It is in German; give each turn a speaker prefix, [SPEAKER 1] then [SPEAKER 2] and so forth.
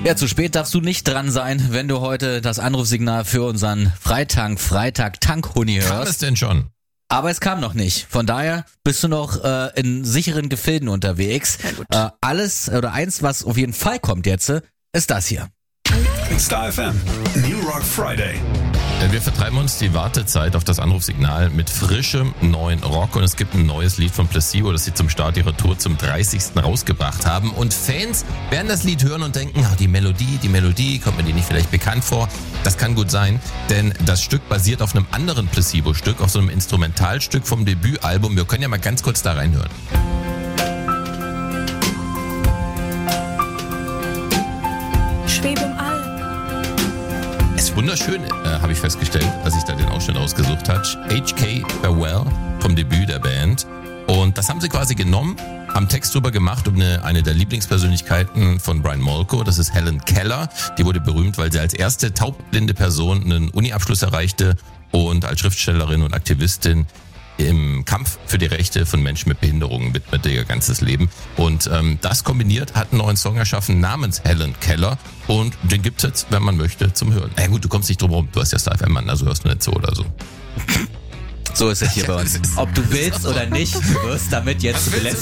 [SPEAKER 1] Ja, zu spät darfst du nicht dran sein, wenn du heute das Anrufsignal für unseren Freitag-Tankhuni hörst.
[SPEAKER 2] Kam es denn schon?
[SPEAKER 1] Aber es kam noch nicht. Von daher bist du noch in sicheren Gefilden unterwegs. Alles oder eins, was auf jeden Fall kommt jetzt, ist das hier.
[SPEAKER 3] Star FM, New Rock Friday.
[SPEAKER 2] Wir vertreiben uns die Wartezeit auf das Anrufsignal mit frischem neuen Rock und es gibt ein neues Lied von Placebo, das sie zum Start ihrer Tour zum 30. rausgebracht haben. Und Fans werden das Lied hören und denken, die Melodie, kommt mir die nicht vielleicht bekannt vor? Das kann gut sein, denn das Stück basiert auf einem anderen Placebo-Stück, auf so einem Instrumentalstück vom Debütalbum. Wir können ja mal ganz kurz da reinhören.
[SPEAKER 4] Schwebe im All.
[SPEAKER 2] Ist wunderschön, habe ich festgestellt, als ich da den Ausschnitt ausgesucht habe. H.K. Farewell vom Debüt der Band. Und das haben sie quasi genommen, haben Text drüber gemacht um eine der Lieblingspersönlichkeiten von Brian Molko. Das ist Helen Keller. Die wurde berühmt, weil sie als erste taubblinde Person einen Uni-Abschluss erreichte und als Schriftstellerin und Aktivistin im Kampf für die Rechte von Menschen mit Behinderungen widmete ihr ganzes Leben. Und das kombiniert hat einen neuen Song erschaffen namens Helen Keller. Und den gibt's jetzt, wenn man möchte, zum Hören. Na gut, du kommst nicht drum rum. Du hast ja Star FM, Mann, also hörst du nicht so oder so.
[SPEAKER 1] So ist es hier bei uns. Ob du willst oder nicht, du wirst damit jetzt belästigt.